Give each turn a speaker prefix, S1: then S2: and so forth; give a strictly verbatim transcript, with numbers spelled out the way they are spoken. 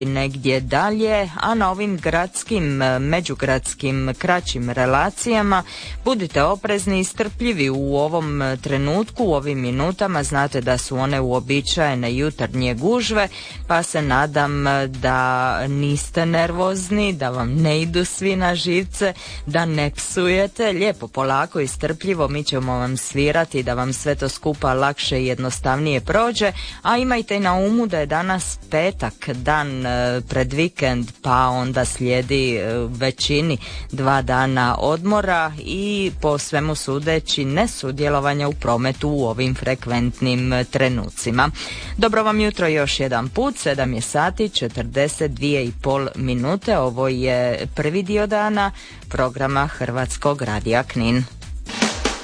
S1: negdje dalje, a na ovim gradskim, međugradskim kraćim relacijama budite oprezni i strpljivi u ovom trenutku, u ovim minutama. Znate da su one uobičajene jutarnje gužve, pa se nadam da niste nervozni, da vam ne idu svi na živce, da ne psujete. Lijepo, polako i strpljivo mi ćemo vam svirati da vam sve to skupa lakše i jednostavnije prođe, a imajte na umu da je danas petak, dan pred vikend, pa onda slijedi većini dva dana odmora i po svemu sudeći nesudjelovanja u prometu u ovim frekventnim trenucima. Dobro vam jutro još jedan put, sedam je sati, četrdeset dvije i pol minute. Ovo je prvi dio dana programa Hrvatskog radija Knin.